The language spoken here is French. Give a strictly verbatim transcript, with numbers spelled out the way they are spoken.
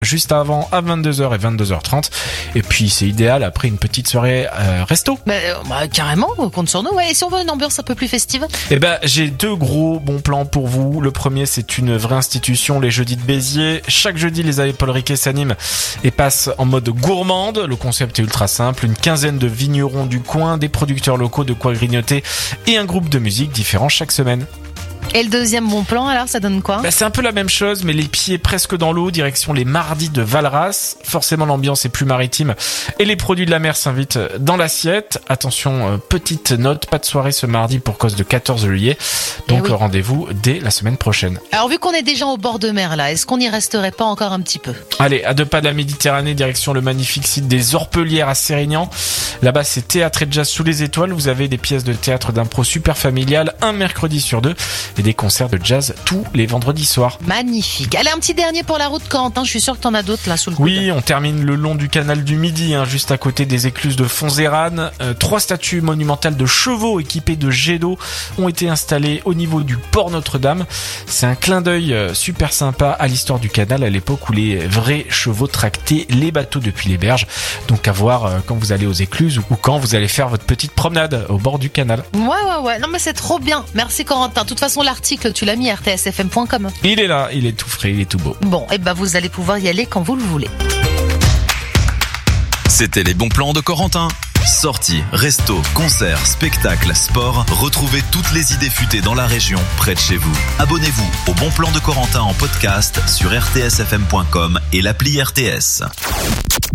juste avant à vingt-deux heures et vingt-deux heures trente. Et puis c'est idéal après une petite soirée euh, resto. Bah, bah, carrément, compte sur nous. Ouais. Et si on veut une ambiance un peu plus festive? Eh ben, j'ai deux gros bons plans pour vous. Le premier, c'est une vraie institution, les jeudis de Béziers. Chaque jeudi, les Allées Paul Riquet s'animent et passent en mode gourmande. Le concept est ultra simple. Une quinzaine de vignerons du coin, des producteurs locaux, de quoi grignoter et un groupe de musique différent chaque semaine. Et le deuxième bon plan, alors, ça donne quoi? Bah, c'est un peu la même chose, mais les pieds presque dans l'eau, direction les mardis de Valras. Forcément, l'ambiance est plus maritime et les produits de la mer s'invitent dans l'assiette. Attention, euh, petite note, pas de soirée ce mardi pour cause de quatorze juillet. Donc, oui. Rendez-vous dès la semaine prochaine. Alors, vu qu'on est déjà au bord de mer, là, est-ce qu'on n'y resterait pas encore un petit peu? Allez, à deux pas de la Méditerranée, direction le magnifique site des Orpelières à Sérignan. Là-bas, c'est théâtre et jazz sous les étoiles. Vous avez des pièces de théâtre d'impro super familiales, un mercredi sur deux. Et des concerts de jazz tous les vendredis soirs. Magnifique. Allez, un petit dernier pour la route, Corentin. Je suis sûr que t'en as d'autres là sous le coude. Oui, on termine le long du canal du Midi, hein, juste à côté des écluses de Fonzérane. Euh, trois statues monumentales de chevaux équipées de jets d'eau ont été installées au niveau du port Notre-Dame. C'est un clin d'œil euh, super sympa à l'histoire du canal à l'époque où les vrais chevaux tractaient les bateaux depuis les berges. Donc à voir euh, quand vous allez aux écluses ou quand vous allez faire votre petite promenade au bord du canal. Ouais, ouais, ouais. Non, mais c'est trop bien. Merci, Corentin. De toute façon, l'article, tu l'as mis r t s f m point com. Il est là, il est tout frais, il est tout beau. Bon, et ben vous allez pouvoir y aller quand vous le voulez. C'était les bons plans de Corentin. Sorties, restos, concerts, spectacles, sport. Retrouvez toutes les idées futées dans la région, près de chez vous. Abonnez-vous au Bon Plan de Corentin en podcast sur r t s f m point com et l'appli R T S.